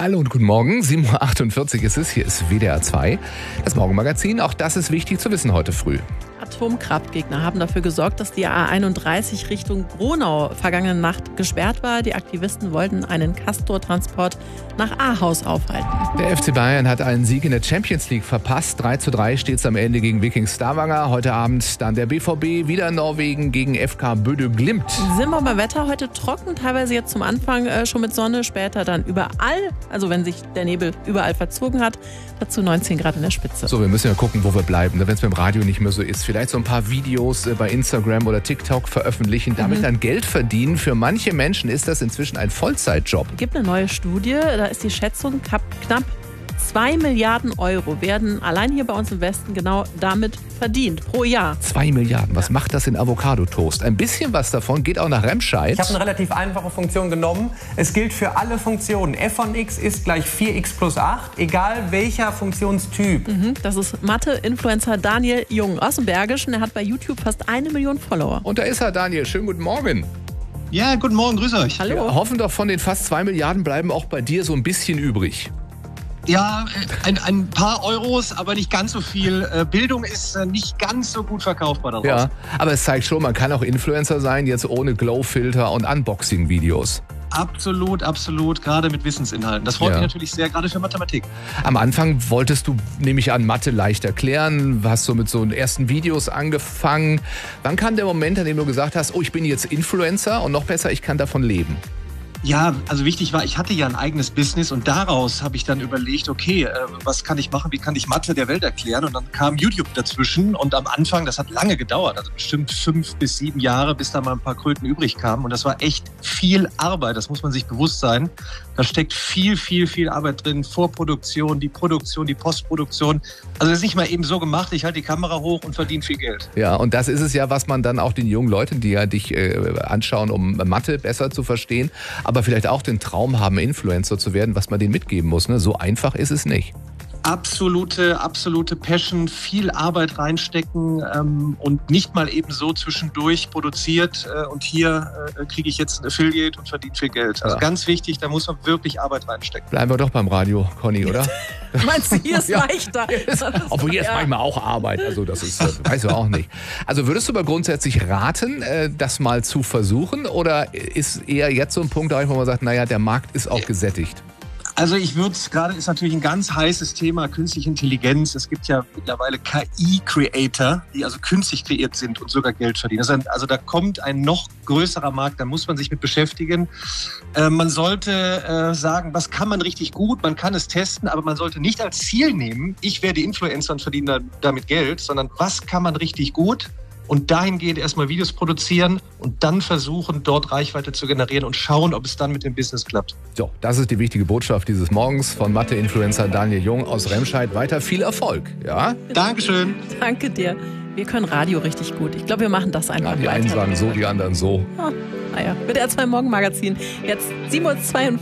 Hallo und guten Morgen, 7.48 Uhr ist es, hier ist WDR 2, das Morgenmagazin. Auch das ist wichtig zu wissen heute früh. Atomkraftgegner haben dafür gesorgt, dass die A31 Richtung Gronau vergangene Nacht gesperrt war. Die Aktivisten wollten einen Castor-Transport nach Ahaus aufhalten. Der FC Bayern hat einen Sieg in der Champions League verpasst. 3:3 steht es am Ende gegen Viking Stavanger. Heute Abend dann der BVB, wieder in Norwegen gegen FK Bodø Glimt. Sind wir beim Wetter heute trocken, teilweise jetzt zum Anfang schon mit Sonne, später dann überall, also wenn sich der Nebel überall verzogen hat, dazu 19 Grad in der Spitze. So, wir müssen ja gucken, wo wir bleiben, wenn es beim Radio nicht mehr so ist. Vielleicht so ein paar Videos bei Instagram oder TikTok veröffentlichen, damit dann Geld verdienen. Für manche Menschen ist das inzwischen ein Vollzeitjob. Es gibt eine neue Studie, da ist die Schätzung, knapp 2 Milliarden Euro werden allein hier bei uns im Westen genau damit verdient, pro Jahr. 2 Milliarden, was macht das in Avocadotoast? Ein bisschen was davon geht auch nach Remscheid. Ich habe eine relativ einfache Funktion genommen. Es gilt für alle Funktionen. f von x ist gleich 4x plus 8, egal welcher Funktionstyp. Das ist Mathe-Influencer Daniel Jung aus dem Bergischen. Er hat bei YouTube fast 1 Million Follower. Und da ist er, Daniel. Schönen guten Morgen. Ja, guten Morgen, grüß euch. Hallo. Wir hoffen doch, von den fast 2 Milliarden bleiben auch bei dir so ein bisschen übrig. Ja, ein paar Euros, aber nicht ganz so viel. Bildung ist nicht ganz so gut verkaufbar daraus. Ja, aber es zeigt schon, man kann auch Influencer sein, jetzt ohne Glow-Filter und Unboxing-Videos. Absolut, absolut, gerade mit Wissensinhalten. Das freut mich natürlich sehr, gerade für Mathematik. Am Anfang wolltest du, nehme ich an, Mathe leicht erklären, hast so mit so ersten Videos angefangen. Wann kam der Moment, an dem du gesagt hast, oh, ich bin jetzt Influencer und noch besser, ich kann davon leben? Ja, also wichtig war, ich hatte ja ein eigenes Business und daraus habe ich dann überlegt, okay, was kann ich machen, wie kann ich Mathe der Welt erklären? Und dann kam YouTube dazwischen und am Anfang, das hat lange gedauert, also bestimmt 5 bis 7 Jahre, bis da mal ein paar Kröten übrig kamen. Und das war echt viel Arbeit, das muss man sich bewusst sein. Da steckt viel Arbeit drin, Vorproduktion, die Produktion, die Postproduktion. Also das ist nicht mal eben so gemacht, ich halte die Kamera hoch und verdiene viel Geld. Ja, und das ist es ja, was man dann auch den jungen Leuten, die ja dich anschauen, um Mathe besser zu verstehen, aber vielleicht auch den Traum haben, Influencer zu werden, was man denen mitgeben muss. Ne? So einfach ist es nicht. Absolute Passion, viel Arbeit reinstecken und nicht mal eben so zwischendurch produziert und hier kriege ich jetzt ein Affiliate und verdiene viel Geld. Also ganz wichtig, da muss man wirklich Arbeit reinstecken. Bleiben wir doch beim Radio, Conny, oder? Meinst du, hier ist leichter? Obwohl hier ist manchmal auch Arbeit, also das ist, weißt du auch nicht. Also würdest du aber grundsätzlich raten, das mal zu versuchen, oder ist eher jetzt so ein Punkt, wo man sagt, naja, der Markt ist auch gesättigt? Also ich würde, gerade ist natürlich ein ganz heißes Thema, künstliche Intelligenz. Es gibt ja mittlerweile KI-Creator, die also künstlich kreiert sind und sogar Geld verdienen. Also da kommt ein noch größerer Markt, da muss man sich mit beschäftigen. Man sollte sagen, was kann man richtig gut, man kann es testen, aber man sollte nicht als Ziel nehmen, ich werde Influencer und verdiene damit Geld, sondern was kann man richtig gut? Und dahingehend erstmal Videos produzieren und dann versuchen, dort Reichweite zu generieren und schauen, ob es dann mit dem Business klappt. So, das ist die wichtige Botschaft dieses Morgens von Mathe-Influencer Daniel Jung aus Remscheid. Weiter viel Erfolg, ja? Dankeschön. Danke dir. Wir können Radio richtig gut. Ich glaube, wir machen das einfach Die weiter. einen sagen so, die anderen so. Naja, WDR 2 Morgenmagazin. Jetzt 7.42 Uhr.